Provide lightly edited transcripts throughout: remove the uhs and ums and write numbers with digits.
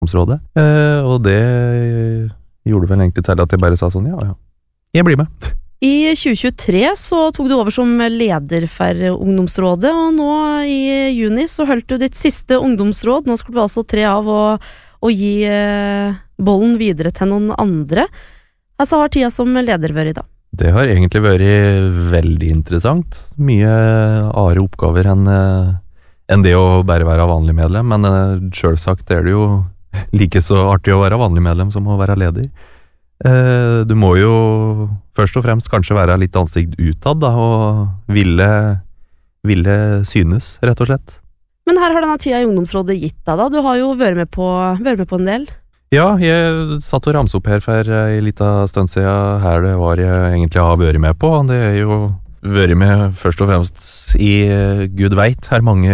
ungdomsrådet. Og det gjorde vel egentlig til at jeg bare sa sånn, ja, jeg blir med. I 2023 så tok du over som leder for ungdomsrådet, og nå i juni så holdt du ditt siste ungdomsråd. Nå skal du altså tre av og gi bollen videre til noen andre. Altså har tida som leder vært i dag? Det har egentlig vært veldig interessant. Mye are oppgaver enn det å bare være vanlig medlem, men selvsagt er det jo like så artig å være vanlig medlem som å være leder. Du må jo først og fremst kanskje være litt ansikt utad da, og ville synes, rett og slett. Men her har denne tida i ungdomsrådet gitt deg da, du har jo vært med på en del. Ja, jeg satt og ramset opp her for en liten stund siden her det var jeg egentlig har vært med på. Det er jo vært med først og fremst i Gud veit, her mange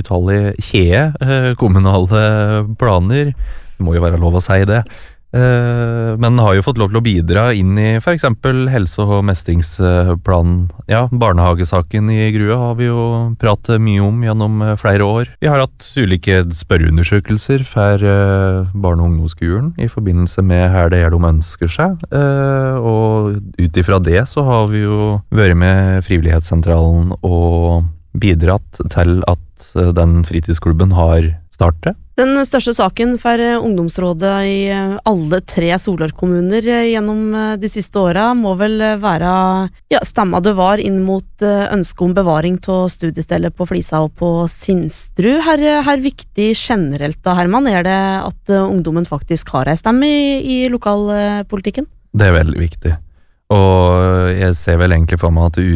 utallige kommunale planer. Det må jo være lov å si det. Men har jo fått lov til å bidra inn i for eksempel helse- og mestringsplanen. Ja, barnehagesaken i Grue har vi jo pratet mye om gjennom flere år. Vi har hatt ulike spørreundersøkelser for barne- og ungdomsskolen i forbindelse med her det er de ønsker seg. Og ut ifra det så har vi jo vært med Frivillighetssentralen og bidratt til at den fritidsklubben har startet. Den største saken for ungdomsrådet i alle tre Solør-kommuner gjennom de siste åra må vel være stemma det var inn mot ønsket om bevaring av studiestedet på Flisa og på Sinstrud. Her viktig generelt da, Herman, er det at ungdommen faktisk har en stemme i lokalpolitikken? Det er veldig viktig. Og jeg ser vel egentlig for meg at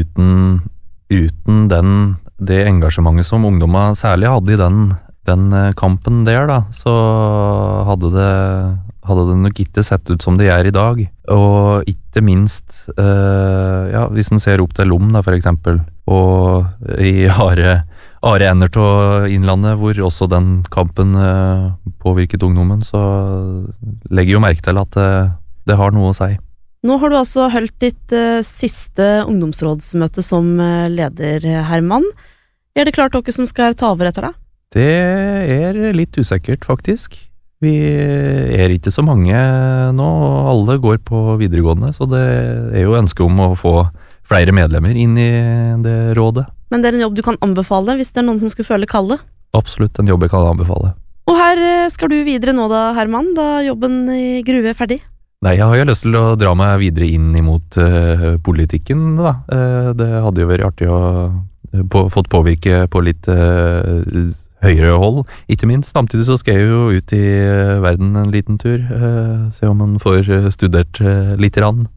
uten det engasjementet som ungdommer særlig hadde i den kampen der da, så hadde det nok ikke sett ut som det er i dag. Og ikke minst, hvis en ser opp til Lom da, for eksempel, og i Are ender til Innlandet, hvor også den kampen påvirket ungdommen, så legger jo merke til at det har noe å si. Nå har du altså holdt ditt siste ungdomsrådsmøte som leder, Herman. Er det klart dere som skal ta over etter deg? Det er litt usikkert, faktisk. Vi er ikke så mange nå, alle går på videregående, så det er jo ønske om å få flere medlemmer inn i det rådet. Men det er en jobb du kan anbefale hvis det er noen som skulle føle kallet? Absolutt, en jobb jeg kan anbefale. Og her skal du videre nå da, Herman, da jobben i Grue er ferdig? Nei, jeg har jo lyst til å dra meg videre inn imot politikken da. Det hadde jo vært artig å fått påvirke på litt høyere hold, ikke minst. Samtidig så skal jeg jo ut i verden en liten tur, se om man får studert litt rann.